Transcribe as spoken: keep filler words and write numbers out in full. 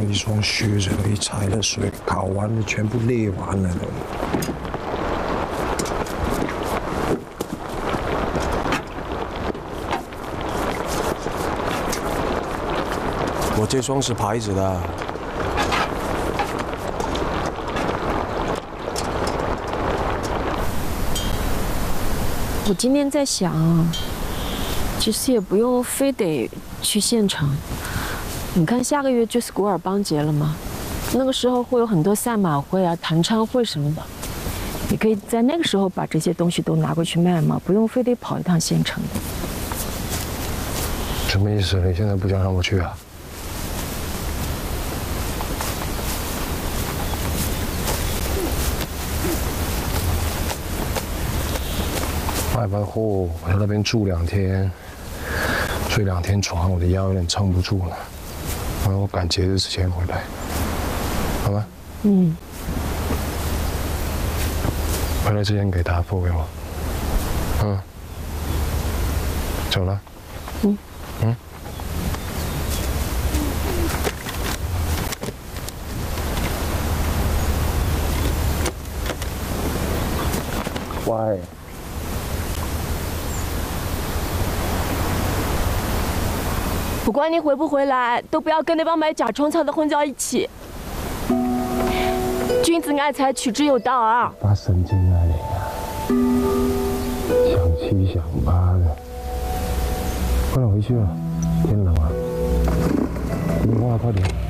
一双靴子而已，踩了水，烤完了，全部裂完了的。我这双是牌子的。 我今天在想，其实也不用非得去县城。你看下个月就是古尔邦节了嘛，那个时候会有很多赛马会啊、弹唱会什么的，你可以在那个时候把这些东西都拿过去卖嘛，不用非得跑一趟县城。 什么意思？你现在不想让我去啊？ 卖完货，我在那边住两天，睡两天床，我的腰有点撑不住了。然后我赶节日之前回来，好吗？ 嗯。 回来之前给答复给我。嗯。走了。 嗯。 嗯。Why？ 不管你回不回来，都不要跟那帮买假虫草的混在一起。君子爱财，取之有道啊！ 发神经啊你啊！想七想八的，快点回去了，天冷了，听话快点。